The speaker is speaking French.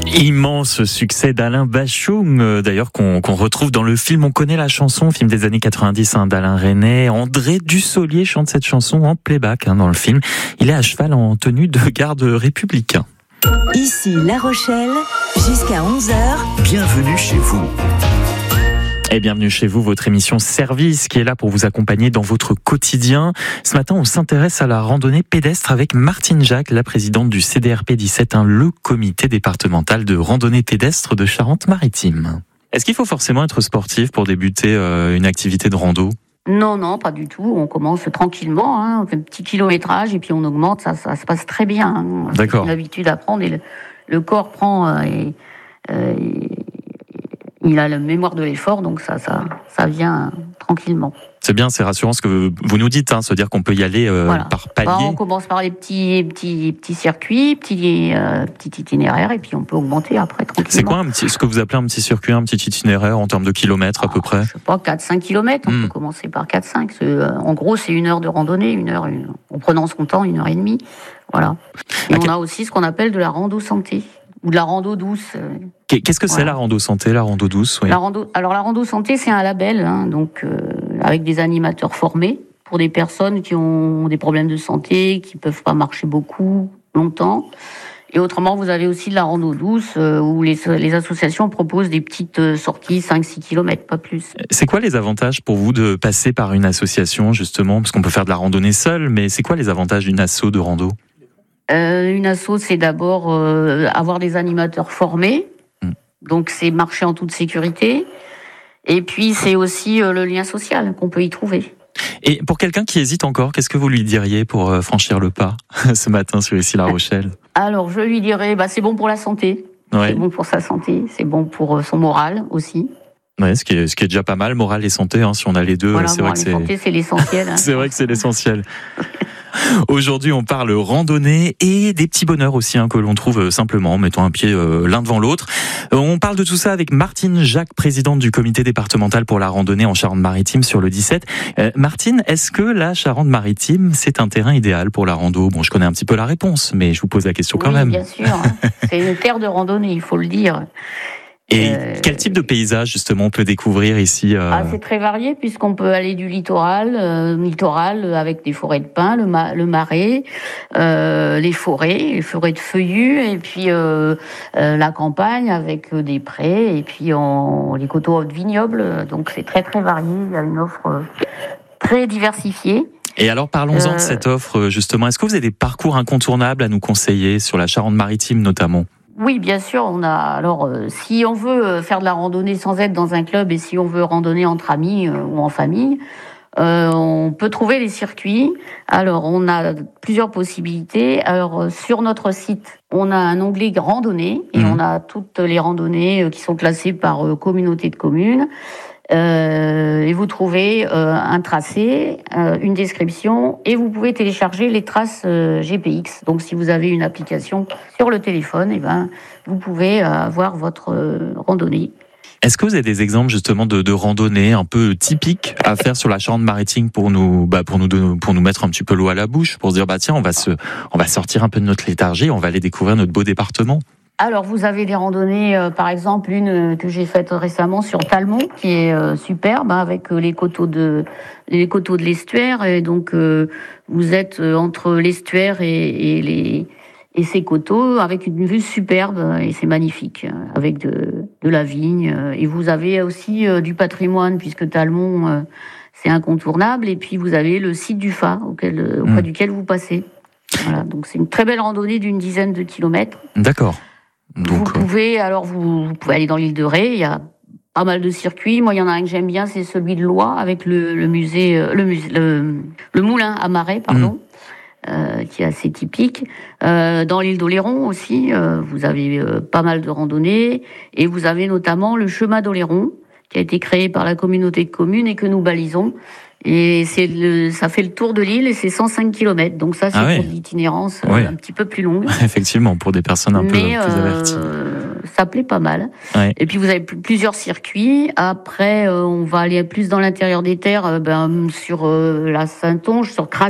Immense succès d'Alain Bashung, d'ailleurs qu'on retrouve dans le film. On connaît la chanson, film des années 90 d'Alain Resnais. André Dussolier chante cette chanson en playback dans le film. Il est à cheval en tenue de garde républicain. Ici La Rochelle, jusqu'à 11h. Bienvenue chez vous. Et bienvenue chez vous, votre émission Service qui est là pour vous accompagner dans votre quotidien. Ce matin, on s'intéresse à la randonnée pédestre avec Martine Jacques, la présidente du CDRP 17, le comité départemental de randonnée pédestre de Charente-Maritime. Est-ce qu'il faut forcément être sportif pour débuter une activité de rando ? Non, pas du tout. On commence tranquillement, on fait un petit kilométrage et puis on augmente, ça se passe très bien. D'accord. C'est une habitude à prendre et le corps prend... il a la mémoire de l'effort, donc ça vient tranquillement. C'est bien, c'est rassurant ce que vous nous dites, se dire qu'on peut y aller par palier. On commence par les petits circuits, petits itinéraires, et puis on peut augmenter après tranquillement. C'est quoi ce que vous appelez un petit circuit, un petit itinéraire en termes de kilomètres à peu près ? Je sais pas, 4-5 kilomètres, on peut commencer par 4-5. En gros, c'est 1 heure de randonnée, en prenant son temps, 1h30. Voilà. Et on a aussi ce qu'on appelle de la rando santé. Ou de la rando douce. Qu'est-ce que c'est la rando santé, la rando douce ? Oui. La rando santé, c'est un label, avec des animateurs formés pour des personnes qui ont des problèmes de santé, qui peuvent pas marcher beaucoup, longtemps. Et autrement, vous avez aussi de la rando douce, où les associations proposent des petites sorties, 5-6 km, pas plus. C'est quoi les avantages pour vous de passer par une association, justement ? Parce qu'on peut faire de la randonnée seule, mais c'est quoi les avantages d'une asso de rando ? Une asso, c'est d'abord avoir des animateurs formés. Donc, c'est marcher en toute sécurité. Et puis, c'est aussi le lien social qu'on peut y trouver. Et pour quelqu'un qui hésite encore, qu'est-ce que vous lui diriez pour franchir le pas ce matin sur Ici La Rochelle ? Alors, je lui dirais, c'est bon pour la santé. Ouais. C'est bon pour sa santé. C'est bon pour son moral aussi. Ouais, ce qui est déjà pas mal, moral et santé, si on a les deux. Voilà, c'est vrai que santé, c'est l'essentiel. C'est vrai que c'est l'essentiel. Aujourd'hui, on parle randonnée et des petits bonheurs aussi que l'on trouve simplement en mettant un pied l'un devant l'autre. On parle de tout ça avec Martine Jacques, présidente du comité départemental pour la randonnée en Charente-Maritime sur le 17. Martine, est-ce que la Charente-Maritime, c'est un terrain idéal pour la rando ? Bon, je connais un petit peu la réponse, mais je vous pose la question quand même. Oui, bien sûr. C'est une terre de randonnée, il faut le dire. Et quel type de paysage, justement, on peut découvrir ici C'est très varié, puisqu'on peut aller du littoral avec des forêts de pins, le marais, les forêts de feuillus, et puis la campagne avec des prés, et puis les coteaux de vignobles. Donc c'est très très varié, il y a une offre très diversifiée. Et alors parlons-en de cette offre, justement. Est-ce que vous avez des parcours incontournables à nous conseiller sur la Charente-Maritime notamment ? Oui, bien sûr, si on veut faire de la randonnée sans être dans un club et si on veut randonner entre amis ou en famille, on peut trouver les circuits. Alors, on a plusieurs possibilités. Alors, sur notre site, on a un onglet randonnée et on a toutes les randonnées qui sont classées par communauté de communes. Et vous trouvez un tracé, une description, et vous pouvez télécharger les traces GPX. Donc, si vous avez une application sur le téléphone, vous pouvez avoir votre randonnée. Est-ce que vous avez des exemples justement de randonnées un peu typiques à faire sur la Charente-Maritime pour nous mettre un petit peu l'eau à la bouche, pour se dire tiens, on va sortir un peu de notre léthargie, on va aller découvrir notre beau département? Alors, vous avez des randonnées, par exemple, une que j'ai faite récemment sur Talmont, qui est superbe, avec les coteaux de l'estuaire. Et donc, vous êtes entre l'estuaire et ces coteaux, avec une vue superbe, et c'est magnifique, avec de la vigne. Et vous avez aussi du patrimoine, puisque Talmont, c'est incontournable. Et puis, vous avez le site du Fat, auprès duquel vous passez. Voilà, donc c'est une très belle randonnée d'une dizaine de kilomètres. D'accord. Donc, vous pouvez aller dans l'île de Ré, il y a pas mal de circuits. Moi, il y en a un que j'aime bien, c'est celui de Loie, avec le moulin à Marais, qui est assez typique. Dans l'île d'Oléron aussi, vous avez pas mal de randonnées, et vous avez notamment le chemin d'Oléron, qui a été créé par la communauté de communes et que nous balisons. Et ça fait le tour de l'île et c'est 105 km. Donc ça, c'est pour l'itinérance un petit peu plus longue. Effectivement, pour des personnes un peu plus averties. Ça plaît pas mal. Ouais. Et puis vous avez plusieurs circuits. Après, on va aller plus dans l'intérieur des terres, sur la Saintonge, sur Cras